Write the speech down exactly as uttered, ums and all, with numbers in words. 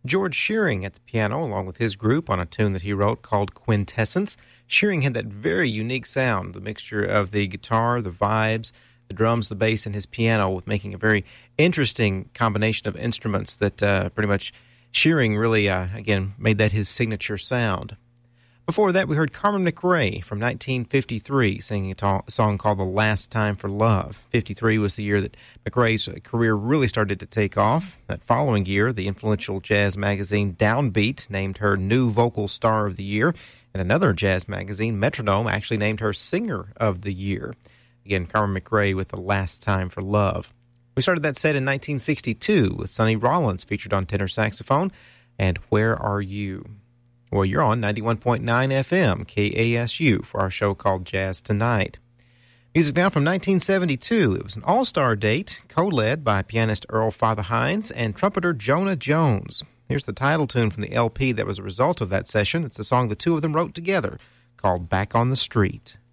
George Shearing at the piano, along with his group, on a tune that he wrote called Quintessence. Shearing had that very unique sound, the mixture of the guitar, the vibes, the drums, the bass, and his piano, with making a very interesting combination of instruments that uh, pretty much Shearing really, uh, again, made that his signature sound. Before that, we heard Carmen McRae from nineteen fifty-three singing a, ta- a song called The Last Time for Love. fifty-three was the year that McRae's career really started to take off. That following year, the influential jazz magazine Downbeat named her New Vocal Star of the Year, and another jazz magazine, Metronome, actually named her Singer of the Year. Again, Carmen McRae with The Last Time for Love. We started that set in nineteen sixty-two with Sonny Rollins featured on tenor saxophone, and Where Are You? Well, you're on ninety-one point nine F M, K A S U, for our show called Jazz Tonight. Music now from nineteen seventy-two. It was an all-star date, co-led by pianist Earl Father Hines and trumpeter Jonah Jones. Here's the title tune from the L P that was a result of that session. It's a song the two of them wrote together called Back on the Street.